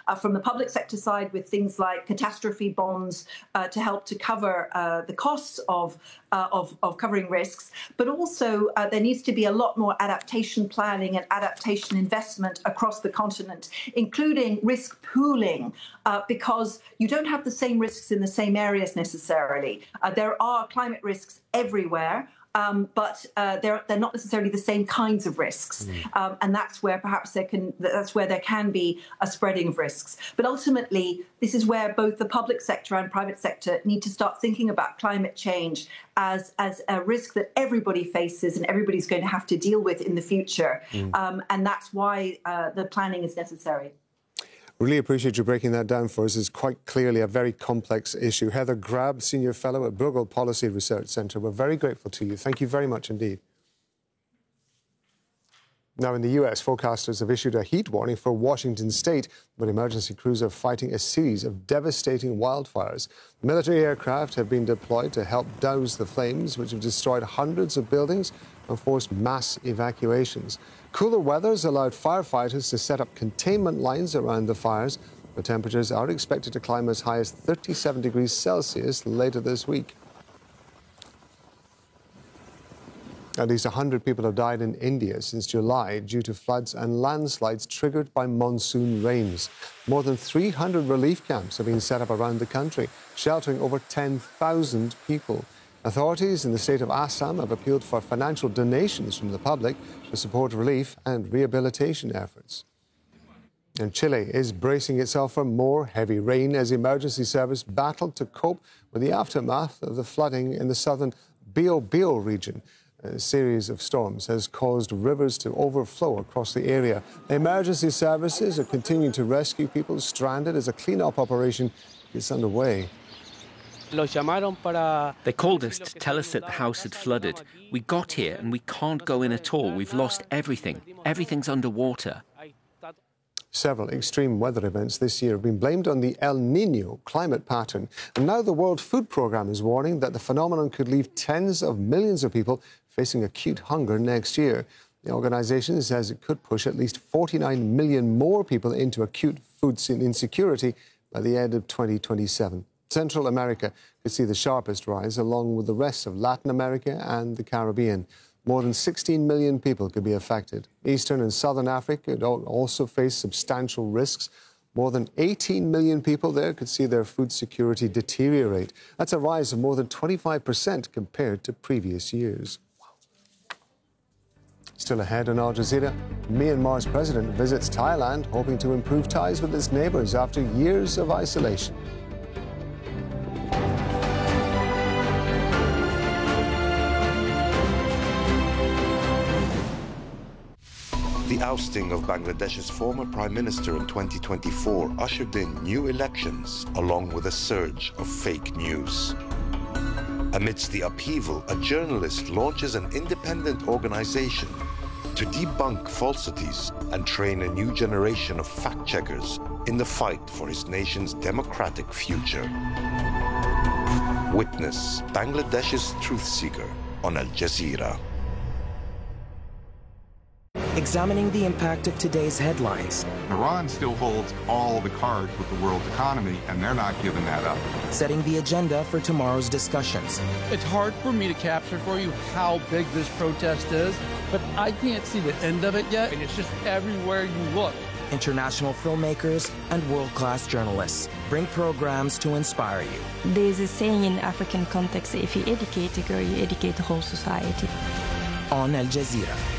from the public sector side with things like catastrophe bonds to help to cover the costs of covering risks, but also there needs to be a lot more adaptation planning and adaptation investment across the continent, including risk pooling, because you don't have the same risks in the same areas necessarily. There are climate risks everywhere. But they're not necessarily the same kinds of risks, and that's where perhaps there can be a spreading of risks. But ultimately, this is where both the public sector and private sector need to start thinking about climate change as a risk that everybody faces and everybody's going to have to deal with in the future, and that's why the planning is necessary. Really appreciate you breaking that down for us. It's quite clearly a very complex issue. Heather Grab, Senior Fellow at Bruegel Policy Research Centre. We're very grateful to you. Thank you very much indeed. Now, in the US, forecasters have issued a heat warning for Washington state, but emergency crews are fighting a series of devastating wildfires. Military aircraft have been deployed to help douse the flames, which have destroyed hundreds of buildings and forced mass evacuations. Cooler weather's allowed firefighters to set up containment lines around the fires. The temperatures are expected to climb as high as 37 degrees Celsius later this week. At least 100 people have died in India since July due to floods and landslides triggered by monsoon rains. More than 300 relief camps have been set up around the country, sheltering over 10,000 people. Authorities in the state of Assam have appealed for financial donations from the public to support relief and rehabilitation efforts. And Chile is bracing itself for more heavy rain as the emergency service battled to cope with the aftermath of the flooding in the southern Biobío region. A series of storms has caused rivers to overflow across the area. The emergency services are continuing to rescue people stranded as a clean-up operation gets underway. They called us to tell us that the house had flooded. We got here and we can't go in at all. We've lost everything. Everything's underwater. Several extreme weather events this year have been blamed on the El Niño climate pattern. And now the World Food Programme is warning that the phenomenon could leave tens of millions of people facing acute hunger next year. The organisation says it could push at least 49 million more people into acute food insecurity by the end of 2027. Central America could see the sharpest rise, along with the rest of Latin America and the Caribbean. More than 16 million people could be affected. Eastern and Southern Africa could also face substantial risks. More than 18 million people there could see their food security deteriorate. That's a rise of more than 25% compared to previous years. Still ahead on Al Jazeera, Myanmar's president visits Thailand, hoping to improve ties with its neighbours after years of isolation. The ousting of Bangladesh's former Prime Minister in 2024 ushered in new elections, along with a surge of fake news. Amidst the upheaval, a journalist launches an independent organization to debunk falsities and train a new generation of fact-checkers in the fight for his nation's democratic future. Witness Bangladesh's truth seeker on Al Jazeera. Examining the impact of today's headlines. Iran still holds all the cards with the world's economy, and they're not giving that up. Setting the agenda for tomorrow's discussions. It's hard for me to capture for you how big this protest is, but I can't see the end of it yet, and it's just everywhere you look. International filmmakers and world-class journalists bring programs to inspire you. There's a saying in African context, if you educate a girl, you educate the whole society. On Al Jazeera.